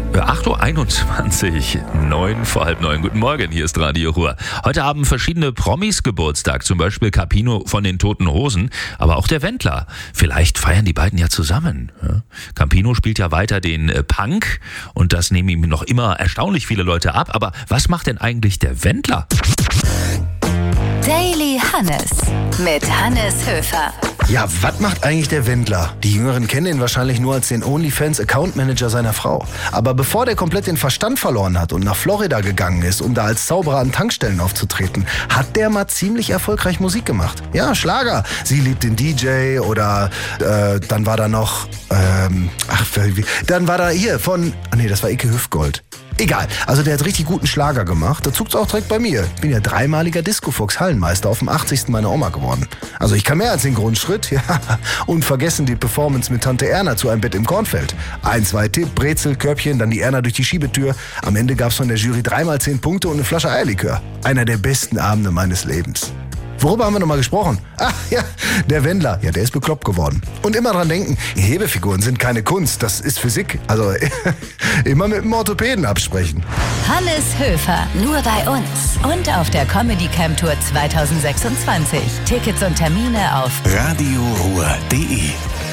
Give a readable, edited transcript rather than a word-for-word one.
8.21 Uhr, 9 vor halb 9. Guten Morgen, hier ist Radio Ruhr. Heute haben verschiedene Promis Geburtstag, zum Beispiel Capino von den Toten Hosen, aber auch der Wendler. Vielleicht feiern die beiden ja zusammen. Ja? Capino spielt ja weiter den Punk und das nehmen ihm noch immer erstaunlich viele Leute ab. Aber was macht denn eigentlich der Wendler? Daily Hannes mit Hannes Höfer. Ja, was macht eigentlich der Wendler? Die Jüngeren kennen ihn wahrscheinlich nur als den OnlyFans-Account-Manager seiner Frau. Aber bevor der komplett den Verstand verloren hat und nach Florida gegangen ist, um da als Zauberer an Tankstellen aufzutreten, hat der mal ziemlich erfolgreich Musik gemacht. Ja, Schlager. Sie liebt den DJ oder dann war da noch, dann war da hier von, das war Icke Hüftgold. Egal, also der hat richtig guten Schlager gemacht. Da zuckt's auch direkt bei mir. Ich bin ja dreimaliger Disco-Fuchs-Hallenmeister auf dem 80. meiner Oma geworden. Also ich kann mehr als den Grundschritt. Ja. Unvergessen die Performance mit Tante Erna zu einem Bett im Kornfeld. 1, 2 Tipp, Brezel, Körbchen, dann die Erna durch die Schiebetür. Am Ende gab's von der Jury 3x 10 Punkte und eine Flasche Eierlikör. Einer der besten Abende meines Lebens. Worüber haben wir nochmal gesprochen? Ach ja, der Wendler. Ja, der ist bekloppt geworden. Und immer dran denken, Hebefiguren sind keine Kunst, das ist Physik. Also immer mit dem Orthopäden absprechen. Hannes Höfer, nur bei uns. Und auf der Comedy Camp Tour 2026. Tickets und Termine auf radioruhr.de